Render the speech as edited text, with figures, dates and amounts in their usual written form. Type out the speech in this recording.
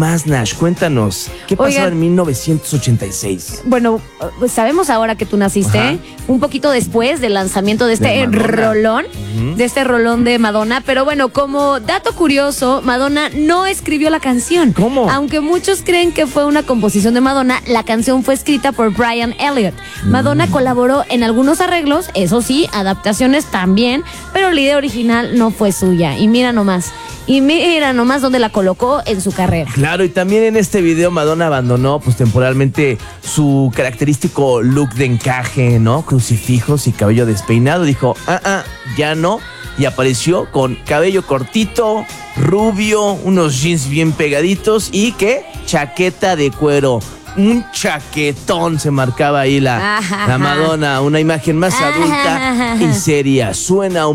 más, Nash? Cuéntanos. ¿Qué pasó Oigan, en 1986? Bueno, sabemos ahora que tú naciste, Ajá. un poquito después del lanzamiento de este De Madonna. rolón, Ujú. de este rolón de Madonna. Pero bueno, como dato curioso, Madonna no escribió la canción. ¿Cómo? Aunque muchos creen que fue una composición de Madonna, la canción fue escrita por Brian Elliott. Madonna colaboró en algunos arreglos, eso sí, adaptaciones también, pero la idea original no fue suya. Y mira nomás dónde la colocó en su carrera. Claro, y también en este video Madonna abandonó pues temporalmente su característico look de encaje, ¿no? Crucifijos y cabello despeinado. Dijo, ya no. Y apareció con cabello cortito, rubio, unos jeans bien pegaditos y ¿qué? Chaqueta de cuero. Un chaquetón se marcaba ahí la Madonna, una imagen más adulta y seria. Suena